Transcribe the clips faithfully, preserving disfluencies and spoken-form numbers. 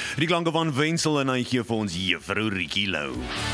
Die klanke van Wensel en hy gee vir ons juffrou Rikkie Lou.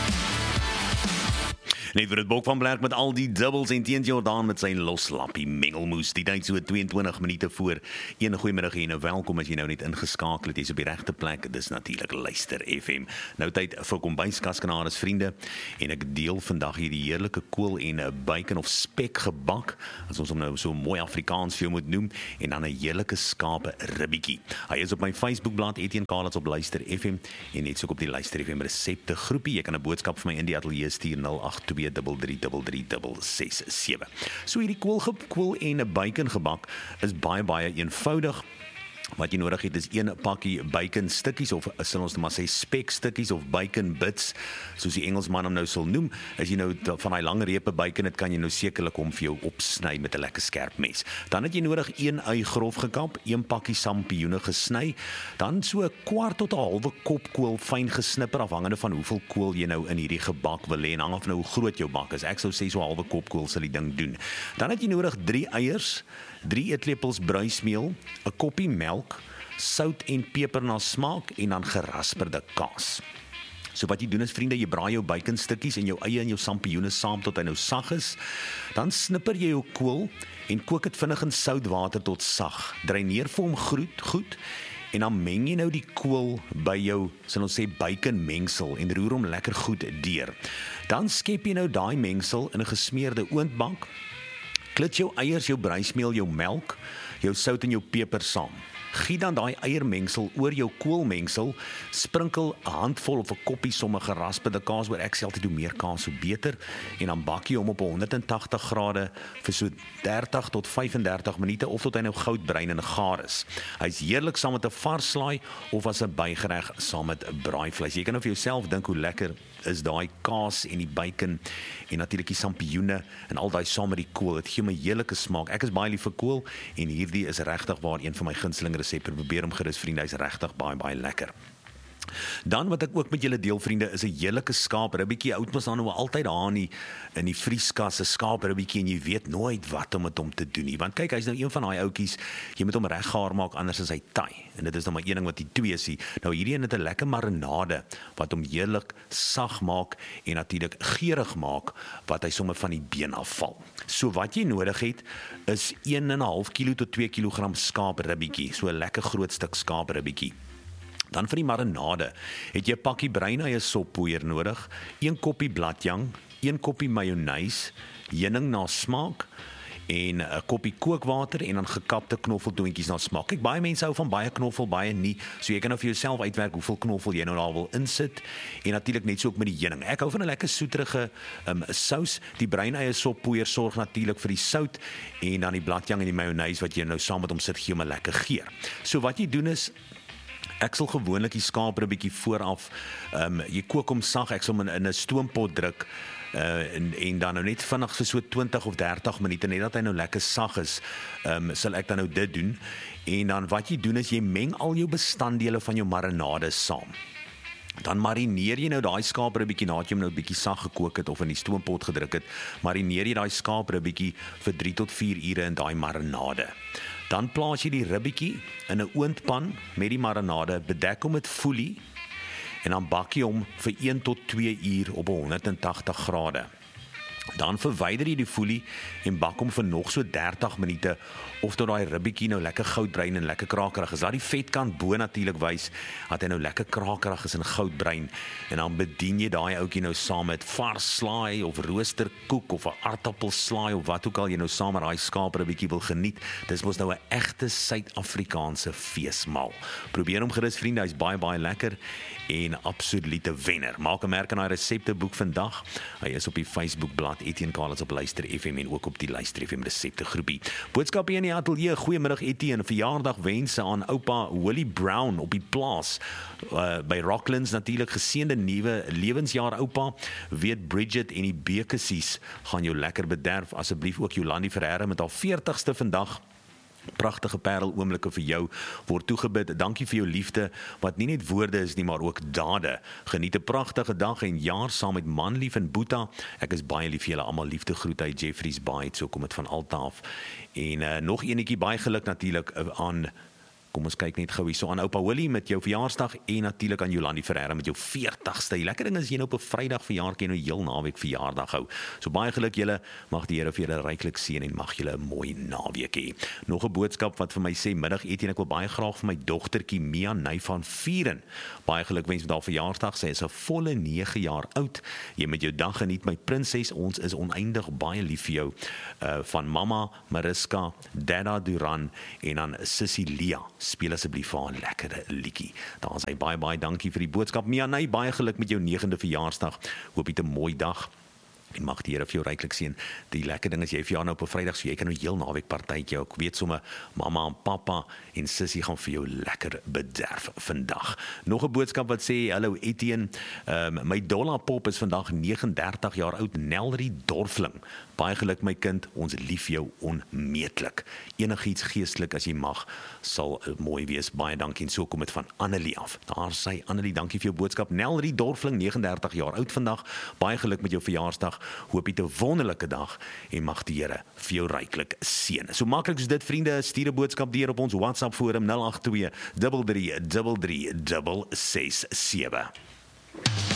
Net vir het Bok van Blerk met al die dubbels en teens Jordaan met sy loslappie mengelmoes. Die tyd so tweeëntwintig minute voor. Een goeiemiddag en welkom as jy nou net ingeskakel het. Jy's op die regte plek. Dis natuurlik Luister F M. Nou tyd vir kombuiskaskanades vriende. En ek deel vandag hier die heerlike kool en bacon of spek gebak, as ons hom nou so mooi Afrikaans vir jou moet noem, en dan 'n heerlike skape ribbietjie. Hy is op my Facebookblad Etienne Kalats op Luister F M en net so op die Luister F M resepte groepie. Jy kan 'n boodskap vir my in die ateljee stuur nul agt twee drie drie drie drie drie ses sewe. So hierdie kool, kool en 'n bacon gebak is baie baie eenvoudig. Wat jy nodig het is een pakkie bacon stukkies, of sal ons maar sê spek stukkies of bacon bits, soos die Engelsman hom nou sal noem. As jy nou van daai lang reepe bacon het, kan jy nou sekerlik hom vir jou opsny met 'n lekker skerp mes. Dan het jy nodig een ui grof gekap, een pakkie sampioene gesny, dan so 'n kwart tot 'n halwe kop kool fyn gesnipper, afhangende van hoeveel kool jy nou in hierdie gebak wil hê en hang af nou hoe groot jou bak is. Ek sou sê so 'n halwe kop kool sal die ding doen. Dan het jy nodig drie eiers, drie eetlepels bruismeel, 'n koppie melk, sout en peper na smaak en dan gerasperde kaas. So wat jy doen is vriende, jy braai jou bacon stukkies en jou eie en jou sampioene saam tot hy nou sag is. Dan snipper jy jou kool en kook dit vinnig in sout water tot sag. Dreineer vir hom goed, goed en dan meng jy nou die kool by jou, sal ons sê, bacon mengsel en roer hom lekker goed deur. Dan skep jy nou daai mengsel in 'n gesmeerde oondbak. Klit jou eiers, jou bruismeel, jou melk, jou sout en jou peper saam. Giet dan daai eiermengsel oor jou koolmengsel, sprinkel 'n handvol of 'n koppie sommige gerasperde kaas oor. Ek sê altyd hoe meer kaas hoe beter, en dan bak jy hom op honderd en tagtig grade vir so dertig tot vyf en dertig minute of tot hy nou goudbruin en gaar is. Hy's heerlik saam met 'n vars slaai of as 'n bygereg saam met braaivleis. Jy kan nou vir jouself dink hoe lekker is daai kaas en die bacon en natuurlik die sampioene en al daai saam met die kool. Dit gee my heerlike smaak. Ek is baie lief vir kool en hierdie is regtig waar een van my gunsteling resepte. Probeer hom gerus vriende, hy's regtig baie baie lekker. Dan wat ek ook met julle deel vriende is 'n heerlike skaapribbietjie. Oud mos dan nou altyd daar in die in die vrieskas 'n skaapribbietjie en jy weet nooit wat om met hom te doen nie. Want kyk, hy's nou een van daai ouetjies, jy moet hom reg gaar maak anders as hy taai. En dit is nou maar een ding wat die twee is. Nou hierdie een het 'n lekker marinade wat hom heerlik sag maak en natuurlik geurig maak wat hy sommer van die been afval. So wat jy nodig het is een en 'n half kilo tot twee kilogram skaapribbietjie, so 'n lekker groot stuk skaapribbietjie. Dan vir die marinade het jy 'n pakkie bruineie soppoeier nodig, een koppie bladjang, een koppie majoneise, heuning na smaak en 'n koppie kookwater en dan gekapte knoffeltoontjies na smaak. Kyk, baie mense hou van baie knoffel, baie nie. So jy kan nou vir jouself uitwerk hoeveel knoffel jy nou daar wil insit en natuurlik net so ook met die heuning. Ek hou van 'n lekker soeterige um, sous. Die bruineie soppoeier sorg natuurlik vir die sout en dan die bladjang en die majoneise wat jy nou saam met hom sit gee hom 'n lekker geur. So wat jy doen is, ek sal gewoonlik die skaapribbietjie vooraf, um, jy kook hom sag, ek sal hom in, in 'n stoompot druk, uh, en, en dan nou net vinnig vir so twintig of dertig minute, net dat hy nou lekker sag is, um, sal ek dan nou dit doen, en dan wat jy doen is, jy meng al jou bestanddele van jou marinade saam. Dan marineer jy nou daai skaapribbietjie nadat jy hom nou 'n bietjie sag gekook het of in die stoompot gedruk het, marineer jy daai skaapribbietjie vir drie tot vier ure in daai marinade. Dan plaas jy die ribbietjie in 'n oondpan met die marinade, bedek hom met folie en dan bak jy hom vir een tot twee uur op honderd en tagtig grade. Dan verwyder jy die folie en bak hom vir nog so dertig minute of tot daai ribbietjie nou lekker goudbruin en lekker krakerig is. Laat die vetkant bo natuurlik wys dat hy nou lekker krakerig is en goudbruin, en dan bedien jy daai ouetjie nou saam met vars slaai of roosterkoek of 'n aardappelslaai of wat ook al jy nou saam met daai skaapribbietjie wil geniet. Dis mos nou 'n egte Suid-Afrikaanse feesmaal. Probeer hom gerus vriende, hy's baie baie lekker en absolute wenner. Maak 'n merk aan daai resepteboek vandag. Hy is op die Facebookblad Etienne Kalats op Luister F M en ook op die Luister F M resepte groepie. Boodskap hier in die ateljee. Goeiemiddag Etienne, verjaardag wense aan oupa Willie Brown op die plaas uh, by Rocklands natuurlik. Geseënde nuwe lewensjaar oupa. Weet Bridget en die Bekesies gaan jou lekker bederf. Asseblief ook Jolandi Ferreira met haar veertigste vandag. Pragtige parel oomblikke vir jou word toegebid. Dankie vir jou liefde wat nie net woorde is nie, maar ook dade. Geniet 'n pragtige dag en jaar saam met Manlief en Boeta. Ek is baie lief vir julle almal. Liefde groet uit Jeffreys Bay, so kom dit van Alta af. En uh, nog enetjie baie geluk natuurlik uh, aan Kom ons kyk net gou hierso aan oupa Willie met jou verjaarsdag en natuurlik aan Jolandi Ferreira met jou veertigste. Die lekker ding is jy nou op 'n Vrydag verjaar kan jy nou heel naweek verjaardag hou. So baie geluk julle, mag die Here vir julle ryklik seën en mag julle 'n mooi naweek hê. Nog 'n boodskap wat vir my sê middagete en ek wil baie graag vir my dogtertjie Mia Ney van Vieren baie geluk wens met haar verjaarsdag. Sy is 'n volle nege jaar oud. Jy met jou dag geniet my prinses. Ons is oneindig baie lief vir jou. Uh, van mamma Mariska, Dada Duran en dan Sissie Lia. Speel asseblief vir haar 'n lekkere liedjie. Daar is hy baie baie dankie vir die boodskap. Mia Ney, baie geluk met jou negende verjaarsdag. Hoop jy 'n mooi dag. En mag die Here vir jou ryklik seën. Die lekker ding is jy vir jou nou op 'n Vrydag, so jy kan nou heel naweek partytjie. Ek weet sommer mamma en pappa en sussie gaan vir jou lekker bederf vandag. Nog 'n boodskap wat sê hallo Etienne, um, my Dolla Pop is vandag neges en dertig jaar oud. Nelrie Dorfling. Baie geluk my kind, ons lief jou onmeetlik. Enigiets geestelik as jy mag sal mooi wees. Baie dankie en so kom dit van Annelie af. Daar sê Annelie, dankie vir jou boodskap. Nelrie Dorfling, neges en dertig jaar oud vandag. Baie geluk met jou verjaarsdag. Hoop jy 'n wonderlike dag en mag die Here vir jou ryklik seën. So maklik is dit vriende, stuur 'n boodskap deur op ons WhatsApp forum nul agt twee drie drie drie drie ses ses sewe.